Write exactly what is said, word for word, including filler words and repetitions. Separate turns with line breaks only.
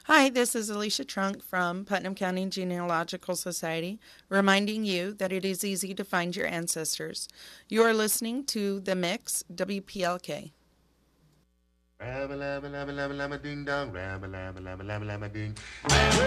Hi, this is Alicia Trunk from Putnam County Genealogical Society, reminding you that it is easy to find your ancestors. You are listening to The Mix, W P L K.
Rabba, labba, labba, labba, labba, ding dong, rabba, labba, labba, labba, labba, ding.